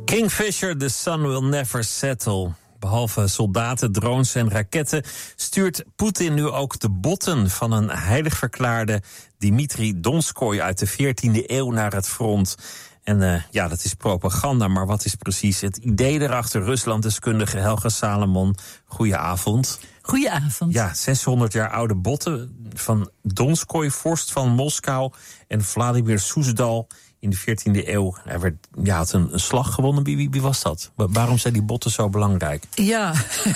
Kingfisher, the sun will never settle. Behalve soldaten, drones en raketten stuurt Poetin nu ook de botten van een heilig verklaarde Dmitri Donskoi uit de 14e eeuw naar het front. En dat is propaganda, maar wat is precies het idee erachter? Ruslanddeskundige Helga Salomon, goedenavond. Goedenavond. Ja, 600 jaar oude botten van Donskoi, vorst van Moskou, en Vladimir Suzdal in de 14e eeuw. Hij had een slag gewonnen. Wie was dat? Waarom zijn die botten zo belangrijk? Ja,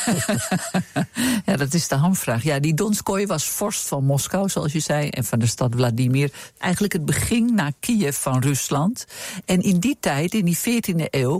ja, dat is de hamvraag. Ja, die Donskoi was vorst van Moskou, zoals je zei, en van de stad Vladimir. Eigenlijk het begin na Kiev van Rusland. En in die tijd, in die 14e eeuw,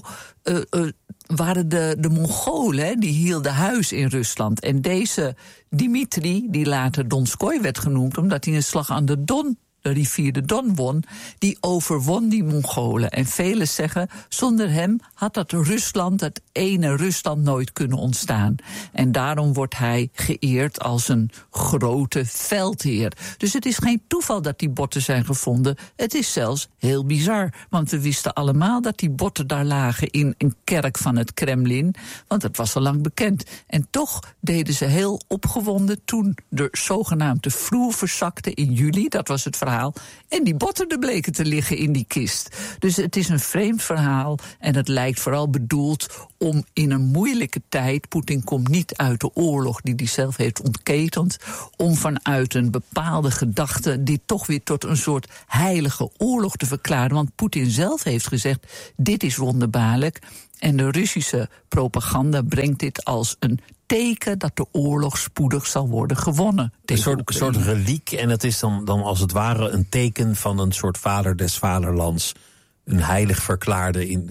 waren de Mongolen, die hielden huis in Rusland. En deze Dmitri, die later Donskoi werd genoemd, omdat hij een slag aan de Don, de rivier de Don, won, die overwon die Mongolen. En velen zeggen, zonder hem had dat Rusland, het ene Rusland, nooit kunnen ontstaan. En daarom wordt hij geëerd als een grote veldheer. Dus het is geen toeval dat die botten zijn gevonden. Het is zelfs heel bizar, want we wisten allemaal dat die botten daar lagen in een kerk van het Kremlin, want het was al lang bekend. En toch deden ze heel opgewonden toen de zogenaamde vloer verzakte in juli, dat was het verhaal, en die botten er bleken te liggen in die kist. Dus het is een vreemd verhaal en het lijkt vooral bedoeld om in een moeilijke tijd, Poetin komt niet uit de oorlog die hij zelf heeft ontketend, om vanuit een bepaalde gedachte dit toch weer tot een soort heilige oorlog te verklaren. Want Poetin zelf heeft gezegd, dit is wonderbaarlijk. En de Russische propaganda brengt dit als een teken dat de oorlog spoedig zal worden gewonnen. Een soort reliek, en het is dan als het ware een teken van een soort vader des vaderlands. Een heilig verklaarde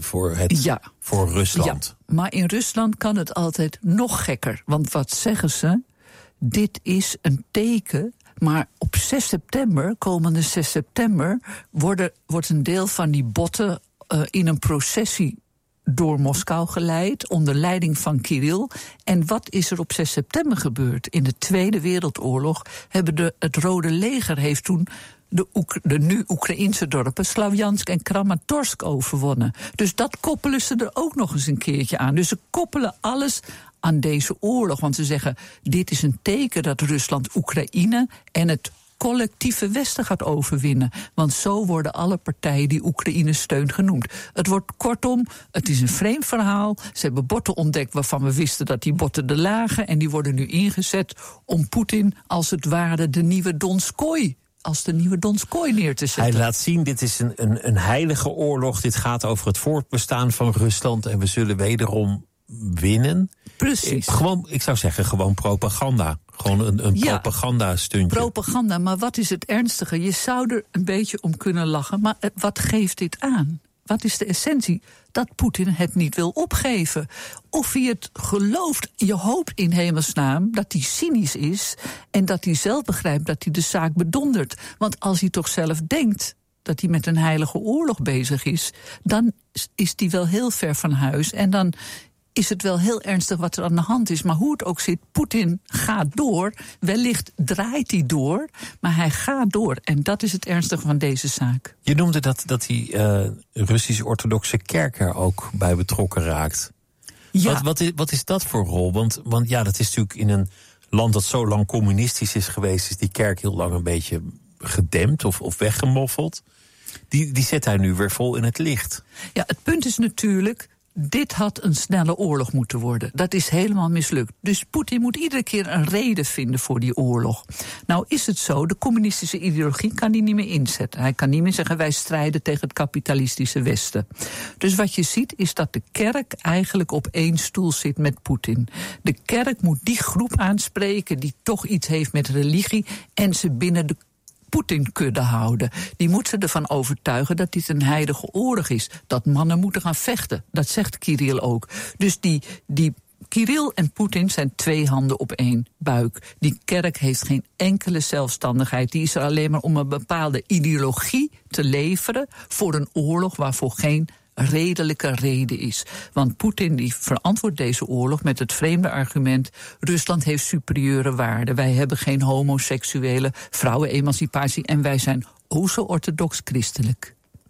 voor Rusland. Ja, maar in Rusland kan het altijd nog gekker. Want wat zeggen ze? Dit is een teken, maar op 6 september, komende 6 september, wordt een deel van die botten in een processie door Moskou geleid, onder leiding van Kirill. En wat is er op 6 september gebeurd? In de Tweede Wereldoorlog het Rode Leger heeft toen de nu Oekraïnse dorpen Slavjansk en Kramatorsk overwonnen. Dus dat koppelen ze er ook nog eens een keertje aan. Dus ze koppelen alles aan deze oorlog. Want ze zeggen, dit is een teken dat Rusland Oekraïne en het collectieve Westen gaat overwinnen. Want zo worden alle partijen die Oekraïne steunt genoemd. Het wordt kortom, het is een vreemd verhaal. Ze hebben botten ontdekt waarvan we wisten dat die botten er lagen, en die worden nu ingezet om Poetin als het ware de nieuwe Donskoi neer te zetten. Hij laat zien, dit is een heilige oorlog. Dit gaat over het voortbestaan van Rusland en we zullen wederom winnen. Precies. Ik zou zeggen, gewoon propaganda. Gewoon een propagandastuntje. Propaganda, maar wat is het ernstige? Je zou er een beetje om kunnen lachen, maar wat geeft dit aan? Wat is de essentie? Dat Poetin het niet wil opgeven. Of hij het gelooft, je hoopt in hemelsnaam dat hij cynisch is en dat hij zelf begrijpt dat hij de zaak bedondert. Want als hij toch zelf denkt dat hij met een heilige oorlog bezig is, dan is hij wel heel ver van huis en dan is het wel heel ernstig wat er aan de hand is. Maar hoe het ook zit, Poetin gaat door. Wellicht draait hij door, maar hij gaat door. En dat is het ernstige van deze zaak. Je noemde dat die Russisch-orthodoxe kerk er ook bij betrokken raakt. Ja. Wat is dat voor rol? Want ja, dat is natuurlijk in een land dat zo lang communistisch is geweest, is die kerk heel lang een beetje gedempt of weggemoffeld. Die zet hij nu weer vol in het licht. Ja, het punt is natuurlijk, dit had een snelle oorlog moeten worden. Dat is helemaal mislukt. Dus Poetin moet iedere keer een reden vinden voor die oorlog. Nou is het zo, de communistische ideologie kan hij niet meer inzetten. Hij kan niet meer zeggen, wij strijden tegen het kapitalistische Westen. Dus wat je ziet is dat de kerk eigenlijk op één stoel zit met Poetin. De kerk moet die groep aanspreken die toch iets heeft met religie en ze binnen de Poetin-kudde houden. Die moet ze ervan overtuigen dat dit een heilige oorlog is. Dat mannen moeten gaan vechten. Dat zegt Kirill ook. Dus die Kirill en Poetin zijn 2 handen op 1 buik. Die kerk heeft geen enkele zelfstandigheid. Die is er alleen maar om een bepaalde ideologie te leveren voor een oorlog waarvoor geen redelijke reden is. Want Poetin die verantwoordt deze oorlog met het vreemde argument: Rusland heeft superieure waarden. Wij hebben geen homoseksuele vrouwenemancipatie en wij zijn o zo orthodox christelijk.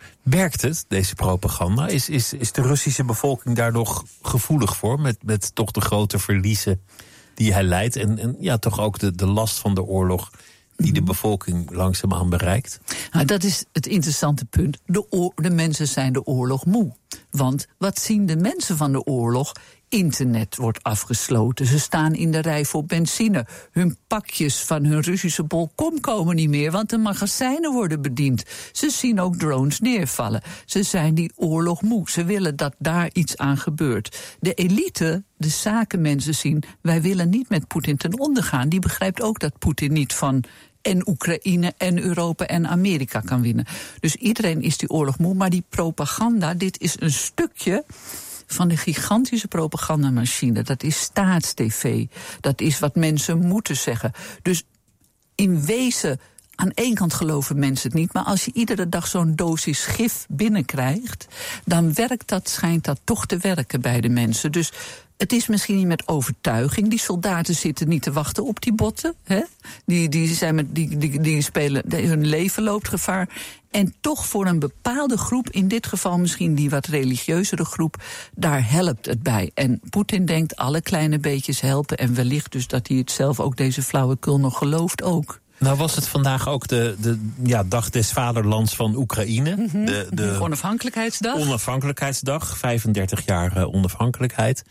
Werkt het, deze propaganda? Is de Russische bevolking daar nog gevoelig voor? Met toch de grote verliezen die hij leidt. En toch ook de last van de oorlog die de bevolking langzaamaan bereikt? Nou, dat is het interessante punt. De mensen zijn de oorlog moe. Want wat zien de mensen van de oorlog? Internet wordt afgesloten. Ze staan in de rij voor benzine. Hun pakjes van hun Russische Bolkom komen niet meer, want de magazijnen worden bediend. Ze zien ook drones neervallen. Ze zijn die oorlog moe. Ze willen dat daar iets aan gebeurt. De elite, de zakenmensen zien, wij willen niet met Poetin ten onder gaan. Die begrijpt ook dat Poetin niet van en Oekraïne en Europa en Amerika kan winnen. Dus iedereen is die oorlog moe, maar die propaganda, dit is een stukje van de gigantische propagandamachine. Dat is staatstv. Dat is wat mensen moeten zeggen. Dus in wezen, aan één kant geloven mensen het niet, maar als je iedere dag zo'n dosis gif binnenkrijgt, dan schijnt dat toch te werken bij de mensen. Dus het is misschien niet met overtuiging. Die soldaten zitten niet te wachten op die botten. Hè? Die spelen, hun leven loopt gevaar. En toch voor een bepaalde groep, in dit geval misschien die wat religieuzere groep, daar helpt het bij. En Poetin denkt, alle kleine beetjes helpen. En wellicht dus dat hij het zelf ook, deze flauwekul, nog gelooft ook. Nou was het vandaag ook de dag des vaderlands van Oekraïne. Mm-hmm. De onafhankelijkheidsdag. Onafhankelijkheidsdag, 35 jaar onafhankelijkheid.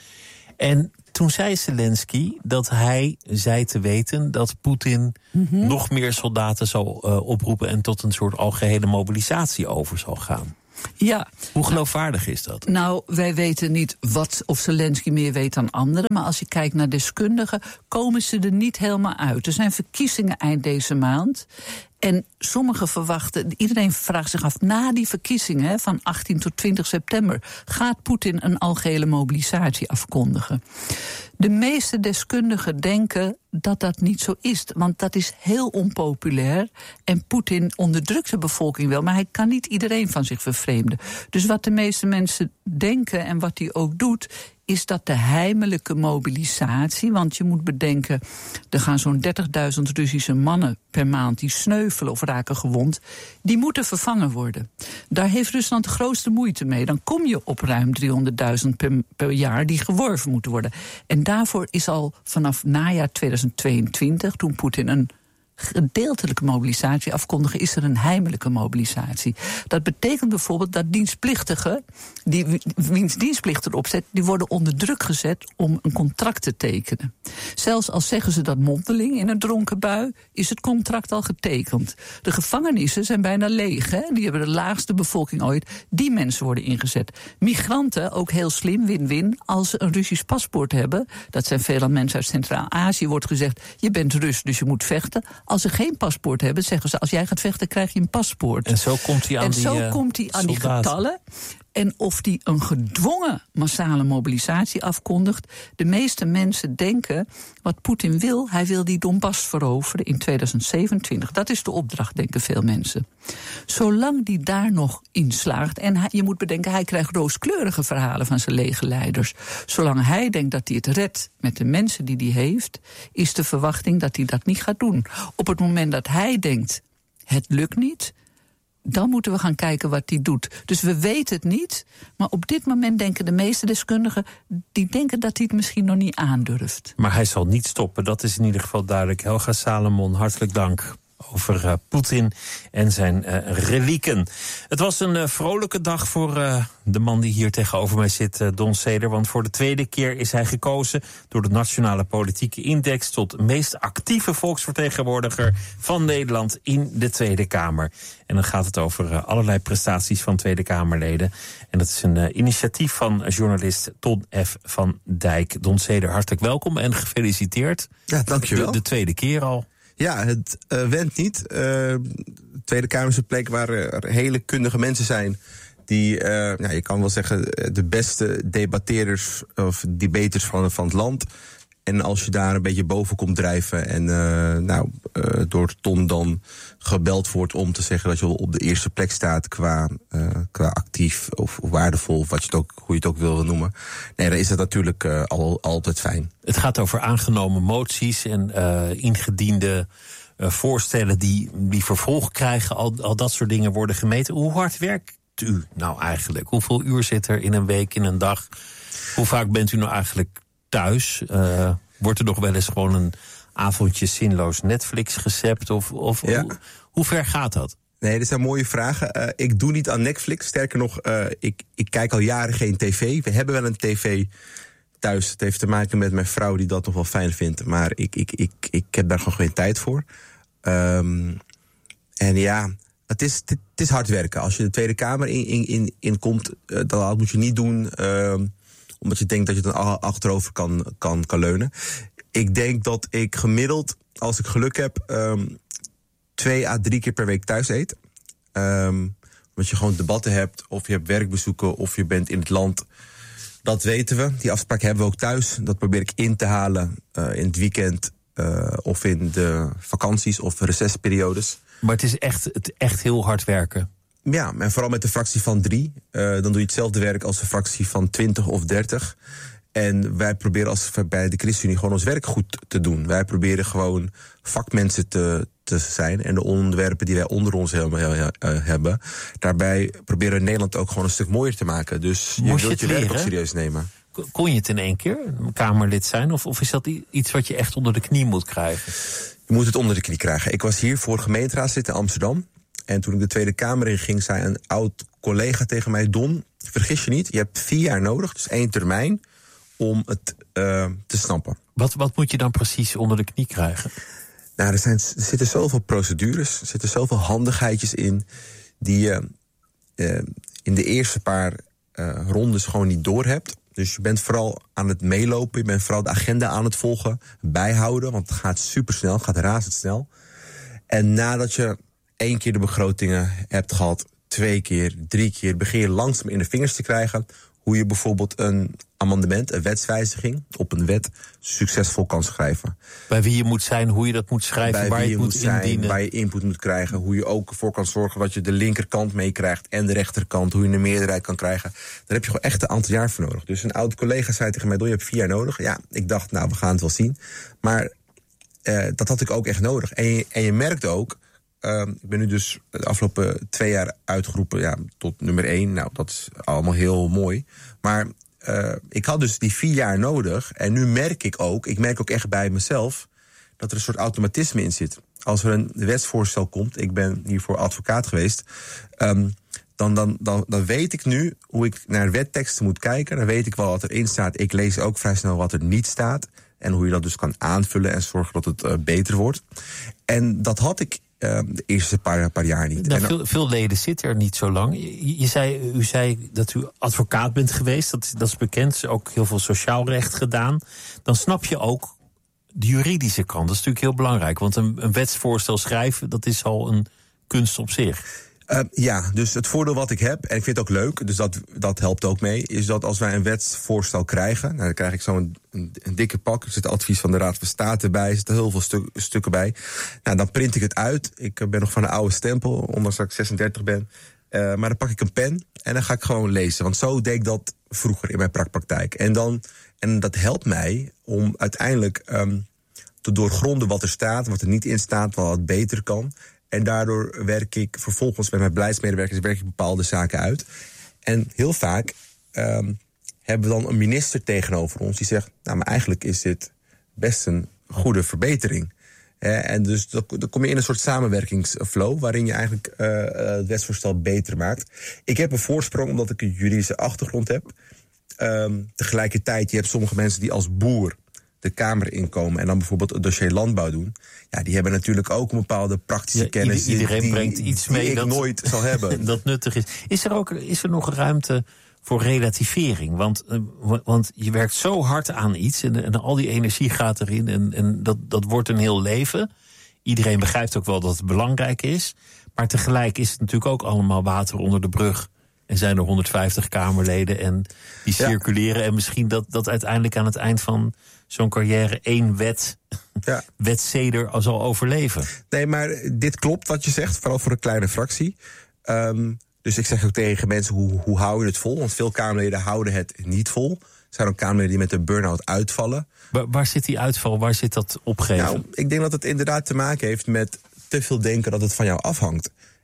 En toen zei Zelensky dat hij zei te weten dat Poetin nog meer soldaten zal oproepen en tot een soort algehele mobilisatie over zal gaan. Ja. Hoe geloofwaardig is dat? Nou, wij weten niet of Zelensky meer weet dan anderen, maar als je kijkt naar deskundigen, komen ze er niet helemaal uit. Er zijn verkiezingen eind deze maand. En sommigen verwachten, iedereen vraagt zich af, na die verkiezingen van 18 tot 20 september... gaat Poetin een algehele mobilisatie afkondigen. De meeste deskundigen denken dat dat niet zo is, want dat is heel onpopulair. En Poetin onderdrukt de bevolking wel, maar hij kan niet iedereen van zich vervreemden. Dus wat de meeste mensen denken en wat hij ook doet, is dat de heimelijke mobilisatie, want je moet bedenken, er gaan zo'n 30.000 Russische mannen per maand die sneuvelen of raken gewond, die moeten vervangen worden. Daar heeft Rusland de grootste moeite mee. Dan kom je op ruim 300.000 per jaar die geworven moeten worden. En daarvoor is al vanaf najaar 2022, toen Poetin een gedeeltelijke mobilisatie afkondigen, is er een heimelijke mobilisatie. Dat betekent bijvoorbeeld dat dienstplichtigen, wiens dienstplicht erop zet, die worden onder druk gezet om een contract te tekenen. Zelfs als zeggen ze dat mondeling in een dronken bui, is het contract al getekend. De gevangenissen zijn bijna leeg, hè? Die hebben de laagste bevolking ooit. Die mensen worden ingezet. Migranten, ook heel slim, win-win, als ze een Russisch paspoort hebben, dat zijn veelal mensen uit Centraal-Azië, wordt gezegd, je bent Rus, dus je moet vechten. Als ze geen paspoort hebben, zeggen ze, als jij gaat vechten, krijg je een paspoort. En zo komt hij aan die getallen. En of die een gedwongen massale mobilisatie afkondigt. De meeste mensen denken, wat Poetin wil, hij wil die Donbass veroveren in 2027. Dat is de opdracht, denken veel mensen. Zolang die daar nog in slaagt, en je moet bedenken, hij krijgt rooskleurige verhalen van zijn legerleiders. Zolang hij denkt dat hij het redt met de mensen die hij heeft, is de verwachting dat hij dat niet gaat doen. Op het moment dat hij denkt, het lukt niet, dan moeten we gaan kijken wat hij doet. Dus we weten het niet, maar op dit moment denken de meeste deskundigen, die denken dat hij het misschien nog niet aandurft. Maar hij zal niet stoppen, dat is in ieder geval duidelijk. Helga Salomon, hartelijk dank over Poetin en zijn relieken. Het was een vrolijke dag voor de man die hier tegenover mij zit, Don Seder. Want voor de tweede keer is hij gekozen door de Nationale Politieke Index tot meest actieve volksvertegenwoordiger van Nederland in de Tweede Kamer. En dan gaat het over allerlei prestaties van Tweede Kamerleden. En dat is een initiatief van journalist Ton F. van Dijk. Don Seder, hartelijk welkom en gefeliciteerd. Ja, dankjewel. De tweede keer al. Ja, het went niet. De Tweede Kamer is een plek waar er hele kundige mensen zijn die, je kan wel zeggen, de beste debatteerders of debaters van het land. En als je daar een beetje boven komt drijven en door Ton dan gebeld wordt om te zeggen dat je op de eerste plek staat qua actief of waardevol, of hoe je het ook wil noemen. Nee, dan is dat natuurlijk altijd fijn. Het gaat over aangenomen moties en ingediende voorstellen die vervolg krijgen. Al dat soort dingen worden gemeten. Hoe hard u nou eigenlijk? Hoeveel uur zit er in een week, in een dag? Hoe vaak bent u nou eigenlijk thuis? Wordt er nog wel eens gewoon een avondje zinloos Netflix gezept? Of Ja. hoe ver gaat dat? Nee, dit zijn mooie vragen. Ik doe niet aan Netflix. Sterker nog, ik kijk al jaren geen tv. We hebben wel een tv thuis. Het heeft te maken met mijn vrouw die dat nog wel fijn vindt. Maar ik heb daar gewoon geen tijd voor. En ja, het is hard werken. Als je de Tweede Kamer in komt, dat moet je niet doen omdat je denkt dat je dan achterover kan leunen. Ik denk dat ik gemiddeld, als ik geluk heb, 2 à 3 keer per week thuis eet. Omdat je gewoon debatten hebt, of je hebt werkbezoeken, of je bent in het land. Dat weten we. Die afspraak hebben we ook thuis. Dat probeer ik in te halen in het weekend of in de vakanties of recessperiodes. Maar het is echt heel hard werken. Ja, en vooral met de fractie van 3. Dan doe je hetzelfde werk als een fractie van 20 of 30. En wij proberen bij de ChristenUnie gewoon ons werk goed te doen. Wij proberen gewoon vakmensen te zijn. En de onderwerpen die wij onder ons hebben. Daarbij proberen we Nederland ook gewoon een stuk mooier te maken. Dus je wilt je werk ook serieus nemen. Kon je het in één keer, Kamerlid zijn? Of is dat iets wat je echt onder de knie moet krijgen? Je moet het onder de knie krijgen. Ik was hier voor gemeenteraadslid in Amsterdam. En toen ik de Tweede Kamer in ging, zei een oud collega tegen mij: Don, vergis je niet, je hebt 4 jaar nodig, dus 1 termijn, om het te snappen. Wat moet je dan precies onder de knie krijgen? Nou, er zitten zoveel procedures, er zitten zoveel handigheidjes in die je in de eerste paar rondes gewoon niet doorhebt. Dus je bent vooral aan het meelopen, je bent vooral de agenda aan het volgen, bijhouden, want het gaat supersnel, het gaat razendsnel. En nadat je 1 keer de begrotingen hebt gehad, 2 keer, 3 keer, begin je langzaam in de vingers te krijgen hoe je bijvoorbeeld een amendement, een wetswijziging op een wet succesvol kan schrijven. Bij wie je moet zijn, hoe je dat moet schrijven, waar je het moet indienen. Waar je input moet krijgen, hoe je ook ervoor kan zorgen dat je de linkerkant meekrijgt en de rechterkant, hoe je een meerderheid kan krijgen. Daar heb je gewoon echt een aantal jaar voor nodig. Dus een oude collega zei tegen mij: Don, je hebt 4 jaar nodig. Ja, ik dacht, nou, we gaan het wel zien. Maar dat had ik ook echt nodig. En je merkt ook, ik ben nu dus de afgelopen 2 jaar uitgeroepen tot nummer 1. Nou, dat is allemaal heel mooi. Maar ik had dus die 4 jaar nodig. En nu merk ik ook echt bij mezelf, dat er een soort automatisme in zit. Als er een wetsvoorstel komt, ik ben hiervoor advocaat geweest, dan weet ik nu hoe ik naar wetteksten moet kijken. Dan weet ik wel wat erin staat. Ik lees ook vrij snel wat er niet staat. En hoe je dat dus kan aanvullen en zorgen dat het beter wordt. En dat had ik de eerste paar jaar niet. Nou, veel leden zitten er niet zo lang. U zei dat u advocaat bent geweest. Dat is bekend. Ook heel veel sociaal recht gedaan. Dan snap je ook de juridische kant. Dat is natuurlijk heel belangrijk. Want een wetsvoorstel schrijven, dat is al een kunst op zich. Dus het voordeel wat ik heb, en ik vind het ook leuk, dus dat helpt ook mee, is dat als wij een wetsvoorstel krijgen, nou, dan krijg ik zo'n een dikke pak, er zit advies van de Raad van State bij, er zitten heel veel stukken bij. Nou, dan print ik het uit. Ik ben nog van de oude stempel, ondanks dat ik 36 ben. Maar dan pak ik een pen en dan ga ik gewoon lezen. Want zo deed ik dat vroeger in mijn praktijk. En dat helpt mij om uiteindelijk te doorgronden wat er staat, wat er niet in staat, wat het beter kan. En daardoor werk ik vervolgens met mijn beleidsmedewerkers bepaalde zaken uit. En heel vaak hebben we dan een minister tegenover ons die zegt, nou, maar eigenlijk is dit best een goede verbetering. En dus dan kom je in een soort samenwerkingsflow waarin je eigenlijk het wetsvoorstel beter maakt. Ik heb een voorsprong omdat ik een juridische achtergrond heb. Tegelijkertijd, je hebt sommige mensen die als boer de Kamer inkomen en dan bijvoorbeeld het dossier landbouw doen. Ja, die hebben natuurlijk ook een bepaalde praktische kennis. Iedereen brengt iets mee die ik nooit zal hebben. Dat nuttig is. Is er nog ruimte voor relativering? Want je werkt zo hard aan iets en al die energie gaat erin en dat wordt een heel leven. Iedereen begrijpt ook wel dat het belangrijk is. Maar tegelijk is het natuurlijk ook allemaal water onder de brug. En zijn er 150 Kamerleden en die circuleren. Ja. En misschien dat uiteindelijk aan het eind van zo'n carrière 1 wetzeder zal overleven. Nee, maar dit klopt wat je zegt, vooral voor een kleine fractie. Dus ik zeg ook tegen mensen, hoe hou je het vol? Want veel Kamerleden houden het niet vol. Er zijn ook Kamerleden die met een burn-out uitvallen. Waar zit die uitval? Waar zit dat opgeven? Nou, ik denk dat het inderdaad te maken heeft met te veel denken dat het van jou afhangt.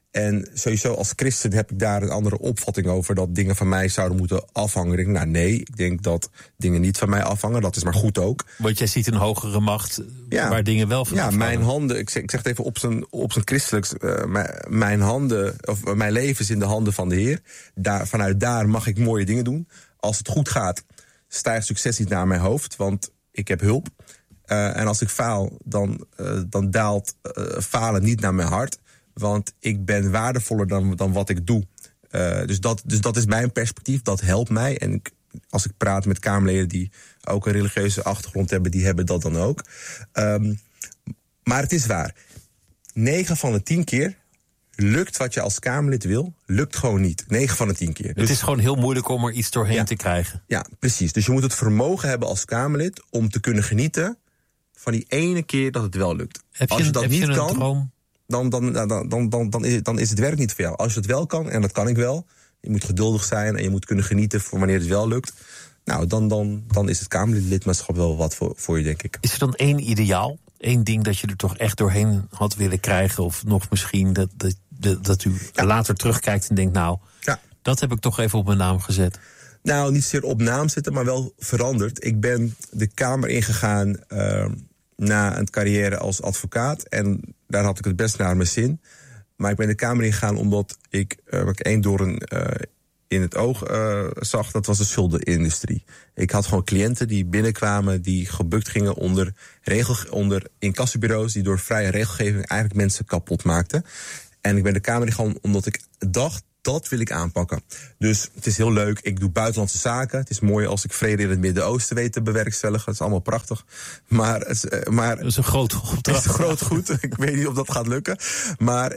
En sowieso als christen heb ik daar een andere opvatting over, dat dingen van mij zouden moeten afhangen. Ik denk dat dingen niet van mij afhangen. Dat is maar goed ook. Want jij ziet een hogere macht waar dingen wel van afhangen. Mijn handen, ik zeg het even op zijn christelijks, mijn handen, of mijn leven is in de handen van de Heer. Vanuit daar mag ik mooie dingen doen. Als het goed gaat, stijgt succes niet naar mijn hoofd, want ik heb hulp. En als ik faal, dan daalt falen niet naar mijn hart. Want ik ben waardevoller dan wat ik doe. Dus dat is mijn perspectief, dat helpt mij. En als ik praat met Kamerleden die ook een religieuze achtergrond hebben, die hebben dat dan ook. Maar het is waar. 9 van de 10 keer lukt wat je als Kamerlid wil, lukt gewoon niet. 9 van de 10 keer. Dus het is gewoon heel moeilijk om er iets doorheen te krijgen. Ja, precies. Dus je moet het vermogen hebben als Kamerlid om te kunnen genieten van die ene keer dat het wel lukt. Als je dat niet kan, dan is het werk niet voor jou. Als je het wel kan, en dat kan ik wel, je moet geduldig zijn en je moet kunnen genieten voor wanneer het wel lukt. Nou, dan is het Kamerlidmaatschap wel wat voor je, denk ik. Is er dan één ideaal? Één ding dat je er toch echt doorheen had willen krijgen? Of nog misschien dat u later terugkijkt en denkt, dat heb ik toch even op mijn naam gezet. Nou, niet zozeer op naam zetten, maar wel veranderd. Ik ben de Kamer ingegaan na een carrière als advocaat. En daar had ik het best naar mijn zin. Maar ik ben de Kamer ingegaan omdat ik één doorn in het oog zag. Dat was de schuldenindustrie. Ik had gewoon cliënten die binnenkwamen, die gebukt gingen onder incassobureaus, die door vrije regelgeving eigenlijk mensen kapot maakten. En ik ben de Kamer ingegaan omdat ik dacht, dat wil ik aanpakken. Dus het is heel leuk. Ik doe buitenlandse zaken. Het is mooi als ik vrede in het Midden-Oosten weet te bewerkstelligen. Dat is allemaal prachtig. Maar dat is een groot opdracht. Het is een groot goed. Ik weet niet of dat gaat lukken. Maar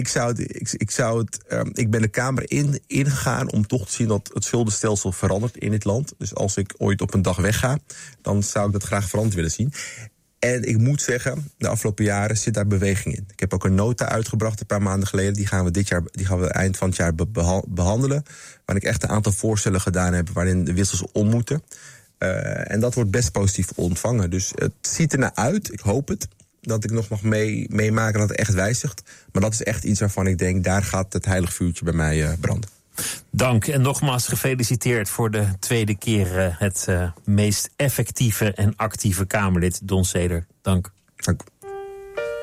ik ben de Kamer ingegaan om toch te zien dat het schuldenstelsel verandert in dit land. Dus als ik ooit op een dag wegga, dan zou ik dat graag veranderd willen zien. En ik moet zeggen, de afgelopen jaren zit daar beweging in. Ik heb ook een nota uitgebracht een paar maanden geleden. Die gaan we eind van het jaar behandelen. Waarin ik echt een aantal voorstellen gedaan heb waarin de wissels om moeten. En dat wordt best positief ontvangen. Dus het ziet ernaar uit, ik hoop het, dat ik nog mag meemaken dat het echt wijzigt. Maar dat is echt iets waarvan ik denk, daar gaat het heilig vuurtje bij mij branden. Dank en nogmaals gefeliciteerd voor de tweede keer het meest effectieve en actieve Kamerlid, Don Seder. Dank. Dank.